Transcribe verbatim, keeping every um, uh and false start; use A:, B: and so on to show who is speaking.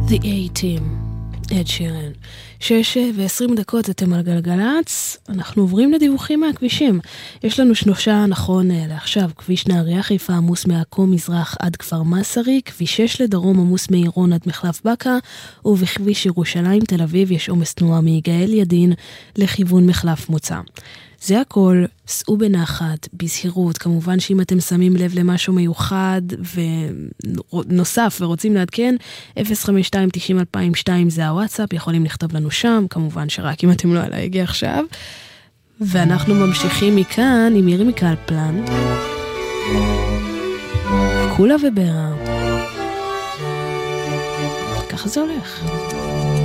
A: The A-Team, אד שירן. שש ועשרים דקות אתם על גלגלץ, אנחנו עוברים לדיווחים מהכבישים. יש לנו שלושה נכון לעכשיו, כביש נהריה חיפה עמוס מעכו מזרח עד כפר מסרי, כביש שש לדרום עמוס מעירון עד מחלף בקה, ובכביש ירושלים תל אביב יש עומס תנועה מיגאל ידין לכיוון מחלף מוצא. זה הכל, סעו בנחת, בזהירות, כמובן שאם אתם שמים לב למשהו מיוחד ונוסף ורוצים לעדכן, אפס חמש שתיים תשעים אלפיים ושתיים זה הוואטסאפ, יכולים לכתוב לנו שם, כמובן שרק אם אתם לא על ההגה עכשיו. ואנחנו ממשיכים מכאן עם מירי מקלפלן, קולה וברה. ככה זה הולך.